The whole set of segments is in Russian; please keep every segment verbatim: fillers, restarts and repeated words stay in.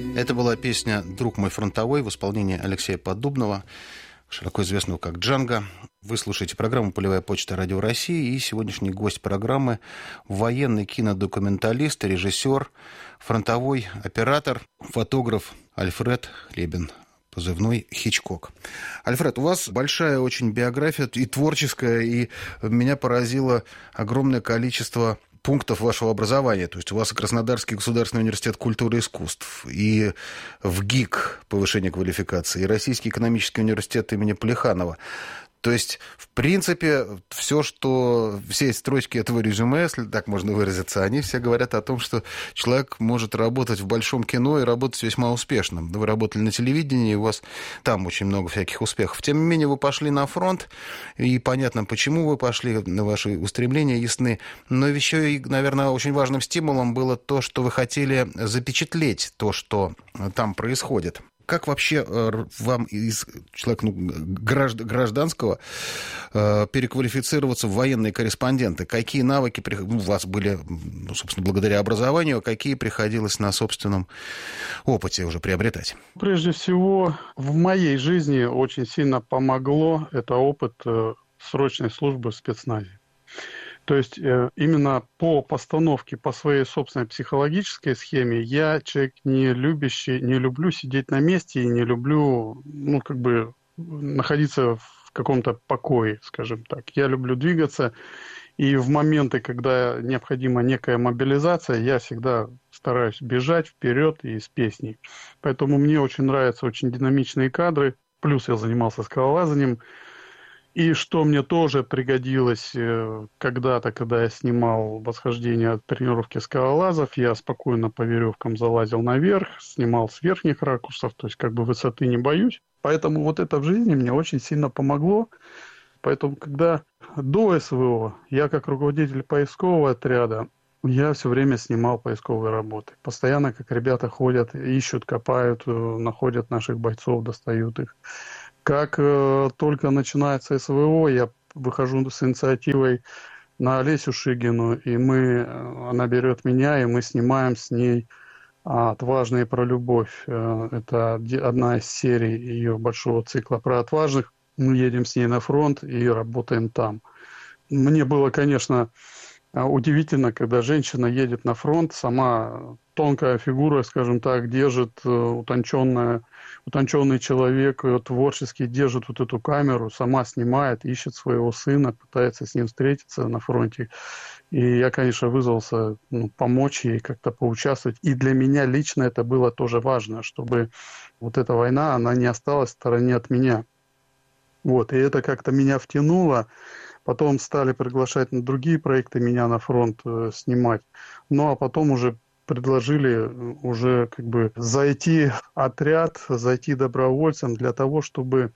Это была песня «Друг мой фронтовой» в исполнении Алексея Поддубного, широко известного как Джанго. Вы слушаете программу «Полевая почта. Радио России». И сегодняшний гость программы – военный кинодокументалист, режиссер, фронтовой оператор, фотограф Альфред Лебен, позывной «Хичкок». Альфред, у вас большая очень биография и творческая, и меня поразило огромное количество пунктов вашего образования. То есть у вас и Краснодарский государственный университет культуры и искусств, и в ГИК повышение квалификации, и Российский экономический университет имени Плеханова. То есть, в принципе, все, что... Все строчки этого резюме, если так можно выразиться, они все говорят о том, что человек может работать в большом кино и работать весьма успешно. Вы работали на телевидении, у вас там очень много всяких успехов. Тем не менее, вы пошли на фронт, и понятно, почему вы пошли, ваши устремления ясны. Но еще и, наверное, очень важным стимулом было то, что вы хотели запечатлеть то, что там происходит. Как вообще вам из человека ну, гражданского переквалифицироваться в военные корреспонденты? Какие навыки у вас были, ну, собственно, благодаря образованию, а какие приходилось на собственном опыте уже приобретать? Прежде всего, в моей жизни очень сильно помогло это опыт срочной службы в спецназе. То есть именно по постановке, по своей собственной психологической схеме я человек не любящий, не люблю сидеть на месте и не люблю, ну, как бы находиться в каком-то покое, скажем так. Я люблю двигаться, и в моменты, когда необходима некая мобилизация, я всегда стараюсь бежать вперед и с песней. Поэтому мне очень нравятся очень динамичные кадры, плюс я занимался скалолазанием. И что мне тоже пригодилось когда-то, когда я снимал восхождение от тренировки скалолазов, я спокойно по веревкам залазил наверх, снимал с верхних ракурсов, то есть как бы высоты не боюсь. Поэтому вот это в жизни мне очень сильно помогло. Поэтому когда до СВО я как руководитель поискового отряда, я все время снимал поисковые работы. Постоянно, как ребята ходят, ищут, копают, находят наших бойцов, достают их. Как э, только начинается СВО, я выхожу с инициативой на Олесю Шигину, и мы, она берет меня, и мы снимаем с ней «Отважные про любовь». Это одна из серий ее большого цикла про отважных. Мы едем с ней на фронт и работаем там. Мне было, конечно, удивительно, когда женщина едет на фронт, сама тонкая фигура, скажем так, держит утонченная, утонченный человек, творчески держит вот эту камеру, сама снимает, ищет своего сына, пытается с ним встретиться на фронте. И я, конечно, вызвался ну, помочь ей, как-то поучаствовать. И для меня лично это было тоже важно, чтобы вот эта война, она не осталась в стороне от меня. Вот, и это как-то меня втянуло. Потом стали приглашать на другие проекты меня на фронт э, снимать. Ну, а потом уже предложили уже как бы зайти в отряд, зайти добровольцем для того, чтобы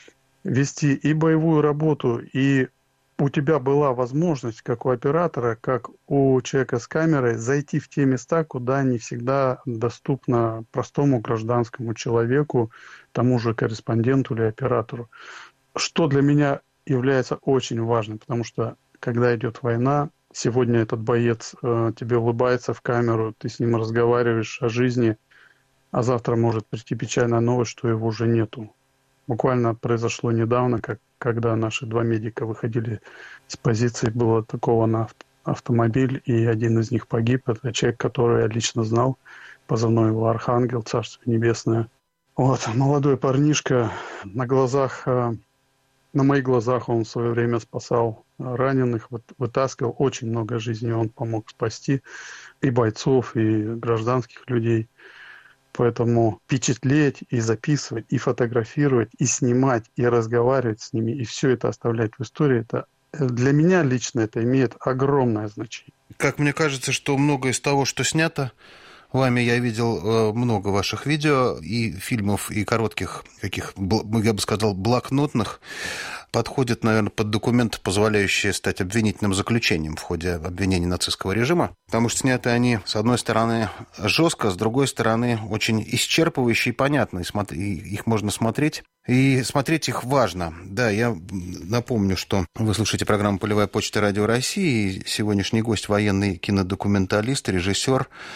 вести и боевую работу, и у тебя была возможность, как у оператора, как у человека с камерой, зайти в те места, куда не всегда доступно простому гражданскому человеку, тому же корреспонденту или оператору. Что для меня является очень важным, потому что, когда идет война, сегодня этот боец э, тебе улыбается в камеру, ты с ним разговариваешь о жизни, а завтра может прийти печальная новость, что его уже нету. Буквально произошло недавно, как, когда наши два медика выходили с позиции, было атакован автомобиль, и один из них погиб. Это человек, которого я лично знал, позывной его Архангел, Царство Небесное. Вот, молодой парнишка, на глазах... Э, На моих глазах он в свое время спасал раненых, вытаскивал очень много жизней, он помог спасти и бойцов, и гражданских людей. Поэтому впечатлеть и записывать, и фотографировать, и снимать, и разговаривать с ними, и все это оставлять в истории, это для меня лично это имеет огромное значение. Как мне кажется, что многое из того, что снято вами, я видел много ваших видео и фильмов, и коротких, каких, я бы сказал, блокнотных, подходит, наверное, под документ, позволяющий стать обвинительным заключением в ходе обвинения нацистского режима. Потому что сняты они, с одной стороны, жестко, с другой стороны, очень исчерпывающе и понятно. И их можно смотреть. И смотреть их важно. Да, я напомню, что вы слушаете программу «Полевая почта. Радио России». И сегодняшний гость – военный кинодокументалист, режиссер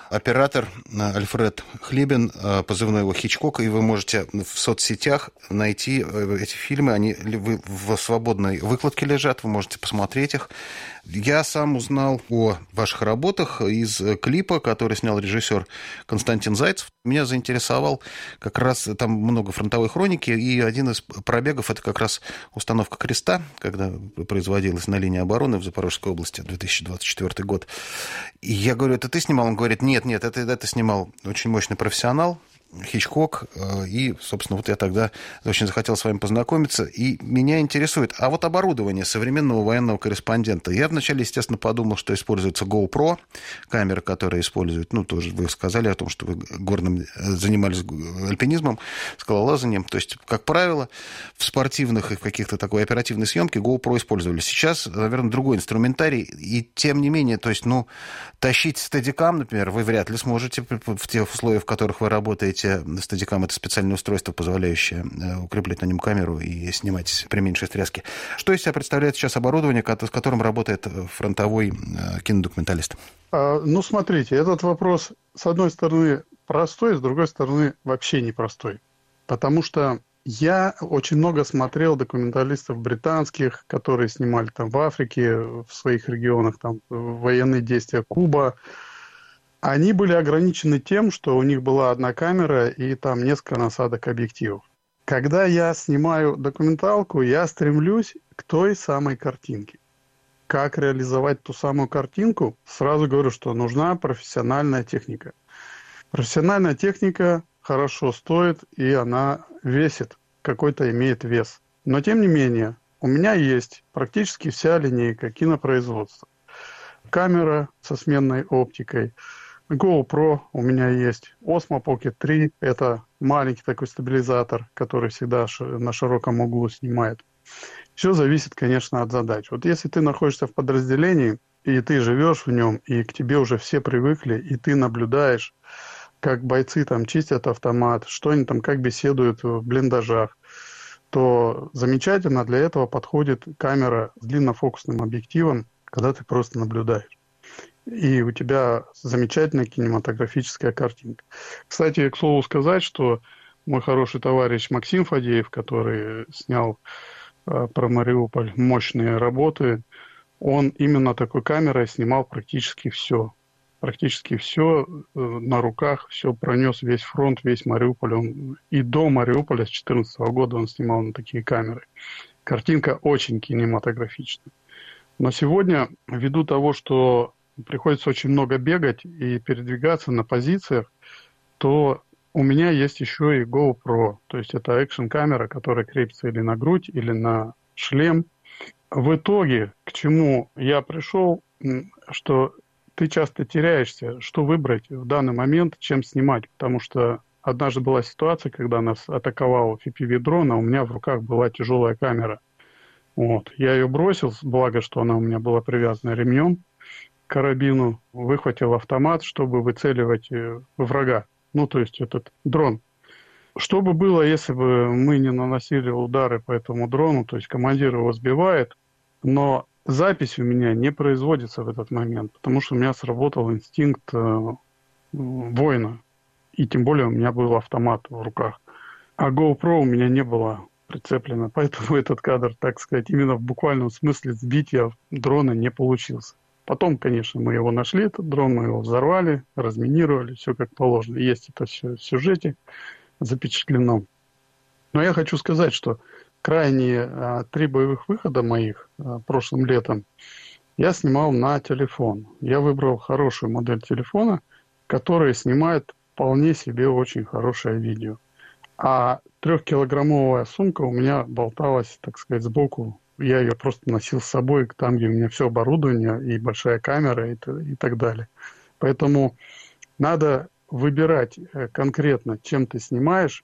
оператор Альфред Хлебин, позывной его Хичкок, и вы можете в соцсетях найти эти фильмы. Они в свободной выкладке лежат, вы можете посмотреть их. Я сам узнал о ваших работах из клипа, который снял режиссер Константин Зайцев. Меня заинтересовал как раз, там много фронтовой хроники, и один из пробегов — это как раз установка креста, когда производилась на линии обороны в Запорожской области, две тысячи двадцать четвёртый год. И я говорю: это ты снимал? Он говорит: нет, нет, это, это снимал очень мощный профессионал, Хичкок, и, собственно, вот я тогда очень захотел с вами познакомиться, и меня интересует, а вот оборудование современного военного корреспондента. Я вначале, естественно, подумал, что используется GoPro, камера, которая использует, ну, тоже вы сказали о том, что вы горным занимались альпинизмом, скалолазанием, то есть, как правило, в спортивных и в каких-то такой оперативной съемке GoPro использовали. Сейчас, наверное, другой инструментарий, и тем не менее, то есть, ну, тащить стадикам, например, вы вряд ли сможете в тех условиях, в которых вы работаете. Стадикам — это специальное устройство, позволяющее укреплять на нем камеру и снимать при меньшей стряске. Что из себя представляет сейчас оборудование, с которым работает фронтовой кинодокументалист? А, ну, смотрите, этот вопрос, с одной стороны, простой, с другой стороны, вообще непростой. Потому что я очень много смотрел документалистов британских, которые снимали там в Африке, в своих регионах, там военные действия Куба. Они были ограничены тем, что у них была одна камера и там несколько насадок объективов. Когда я снимаю документалку, я стремлюсь к той самой картинке. Как реализовать ту самую картинку? Сразу говорю, что нужна профессиональная техника. Профессиональная техника хорошо стоит, и она весит, какой-то имеет вес. Но тем не менее, у меня есть практически вся линейка кинопроизводства. Камера со сменной оптикой, GoPro у меня есть, Osmo Pocket три, это маленький такой стабилизатор, который всегда на широком углу снимает. Все зависит, конечно, от задач. Вот если ты находишься в подразделении, и ты живешь в нем, и к тебе уже все привыкли, и ты наблюдаешь, как бойцы там чистят автомат, что они там, как беседуют в блиндажах, то замечательно для этого подходит камера с длиннофокусным объективом, когда ты просто наблюдаешь. И у тебя замечательная кинематографическая картинка. Кстати, к слову сказать, что мой хороший товарищ Максим Фадеев, который снял э, про Мариуполь мощные работы, он именно такой камерой снимал практически все. Практически все э, на руках, все пронес весь фронт, весь Мариуполь. Он, и до Мариуполя с две тысячи четырнадцатого года он снимал на такие камеры. Картинка очень кинематографичная. Но сегодня, ввиду того, что приходится очень много бегать и передвигаться на позициях, то у меня есть еще и GoPro. То есть это экшн-камера, которая крепится или на грудь, или на шлем. В итоге, к чему я пришел, что ты часто теряешься, что выбрать в данный момент, чем снимать. Потому что однажды была ситуация, когда нас атаковал эф пи ви-дрон, а у меня в руках была тяжелая камера. Вот. Я ее бросил, благо, что она у меня была привязана ремнем к карабину, выхватил автомат, чтобы выцеливать врага. Ну, то есть этот дрон. Что бы было, если бы мы не наносили удары по этому дрону, то есть командир его сбивает, но запись у меня не производится в этот момент, потому что у меня сработал инстинкт э, воина, и тем более у меня был автомат в руках. А GoPro у меня не было прицеплено, поэтому этот кадр, так сказать, именно в буквальном смысле сбития дрона не получился. Потом, конечно, мы его нашли, этот дрон, мы его взорвали, разминировали, все как положено. Есть это все в сюжете запечатлено. Но я хочу сказать, что крайние а, три боевых выхода моих а, прошлым летом я снимал на телефон. Я выбрал хорошую модель телефона, которая снимает вполне себе очень хорошее видео. А трехкилограммовая сумка у меня болталась, так сказать, сбоку. Я ее просто носил с собой там, где у меня все оборудование, и большая камера, и, и так далее. Поэтому надо выбирать конкретно, чем ты снимаешь,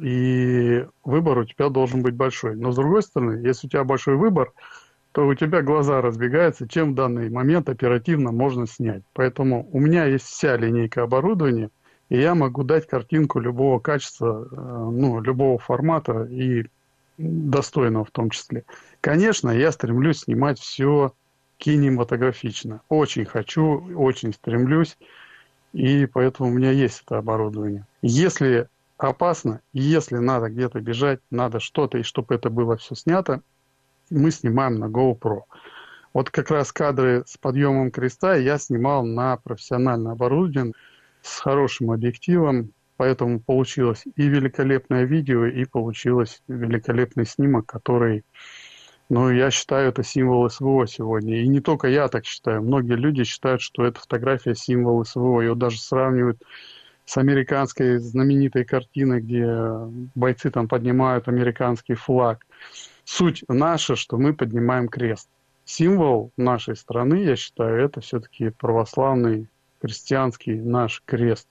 и выбор у тебя должен быть большой. Но с другой стороны, если у тебя большой выбор, то у тебя глаза разбегаются, чем в данный момент оперативно можно снять. Поэтому у меня есть вся линейка оборудования, и я могу дать картинку любого качества, ну, любого формата и достойного в том числе. Конечно, я стремлюсь снимать все кинематографично. Очень хочу, очень стремлюсь. и поэтому у меня есть это оборудование. Если опасно, если надо где-то бежать, надо что-то, и чтобы это было все снято, мы снимаем на GoPro. Вот как раз кадры с подъемом креста я снимал на профессиональное оборудование с хорошим объективом, поэтому получилось и великолепное видео, и получилось великолепный снимок, который, ну, я считаю, это символ СВО сегодня. И не только я так считаю. Многие люди считают, что эта фотография символ СВО. Ее даже сравнивают с американской знаменитой картиной, где бойцы там поднимают американский флаг. Суть наша, что мы поднимаем крест. Символ нашей страны, я считаю, это все-таки православный, христианский наш крест.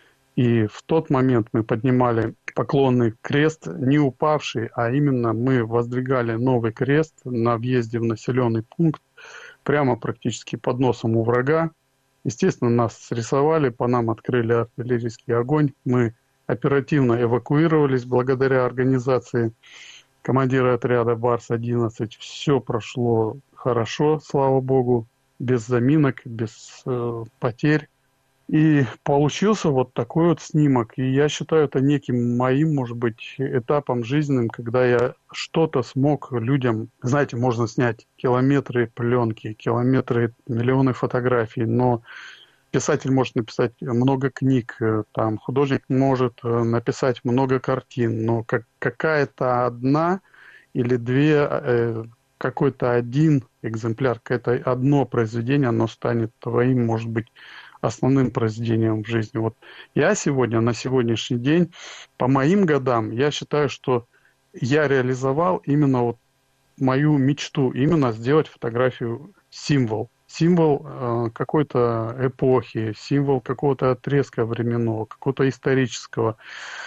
И в тот момент мы поднимали поклонный крест, не упавший, а именно мы воздвигали новый крест на въезде в населенный пункт, прямо практически под носом у врага. Естественно, нас срисовали, по нам открыли артиллерийский огонь. Мы оперативно эвакуировались благодаря организации командира отряда Барс одиннадцать. Все прошло хорошо, слава богу, без заминок, без э, потерь. И получился вот такой вот снимок. И я считаю это неким моим, может быть, этапом жизненным, когда я что-то смог людям... Знаете, можно снять километры пленки, километры, миллионы фотографий, но писатель может написать много книг, там, художник может написать много картин, но как, какая-то одна или две, э, какой-то один экземпляр, какое-то одно произведение, оно станет твоим, может быть, основным произведением в жизни. Вот я сегодня, на сегодняшний день, по моим годам, я считаю, что я реализовал именно вот мою мечту, именно сделать фотографию символ. Символ э, какой-то эпохи, символ какого-то отрезка временного, какого-то исторического.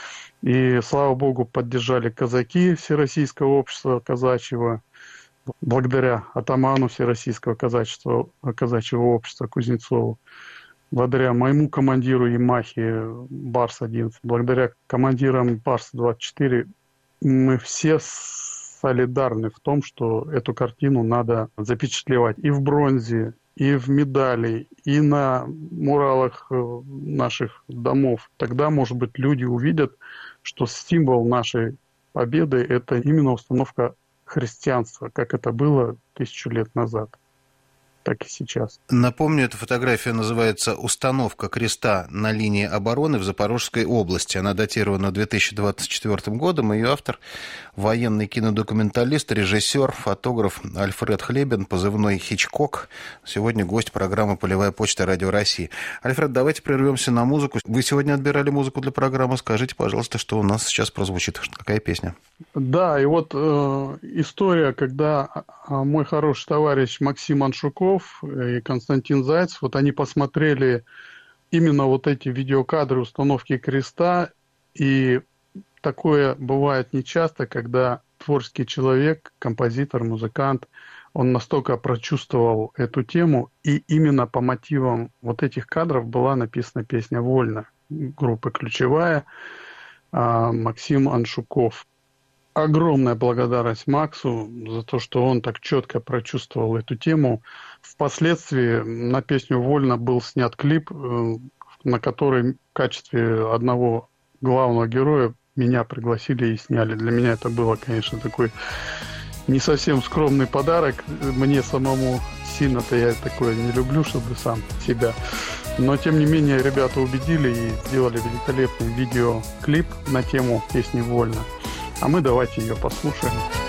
И, слава богу, поддержали казаки Всероссийского общества казачьего, благодаря атаману Всероссийского казачества, казачьего общества Кузнецову. Благодаря моему командиру Ямахи Барс одиннадцать, благодаря командирам Барс двадцать четыре, мы все солидарны в том, что эту картину надо запечатлевать и в бронзе, и в медали, и на муралах наших домов. Тогда, может быть, люди увидят, что символ нашей победы – это именно установка христианства, как это было тысячу лет назад, так и сейчас. Напомню, эта фотография называется «Установка креста на линии обороны в Запорожской области». Она датирована две тысячи двадцать четвёртым годом. Ее автор – военный кинодокументалист, режиссер, фотограф Альфред Хлебин, позывной «Хичкок». Сегодня гость программы «Полевая почта» Радио России. Альфред, давайте прервемся на музыку. Вы сегодня отбирали музыку для программы. Скажите, пожалуйста, что у нас сейчас прозвучит. Какая песня? Да, и вот э, история, когда мой хороший товарищ Максим Аншуков и Константин Зайцев, вот они посмотрели именно вот эти видеокадры установки креста, и такое бывает нечасто, когда творческий человек, композитор, музыкант, он настолько прочувствовал эту тему, и именно по мотивам вот этих кадров была написана песня «Вольно» группы «Ключевая», Максим Аншуков. Огромная благодарность Максу за то, что он так четко прочувствовал эту тему. Впоследствии на песню «Вольно» был снят клип, на который в качестве одного главного героя меня пригласили и сняли. Для меня это было, конечно, такой не совсем скромный подарок. Мне самому сильно-то я такое не люблю, чтобы сам себя. Но, тем не менее, ребята убедили и сделали великолепный видеоклип на тему песни «Вольно». А мы давайте ее послушаем.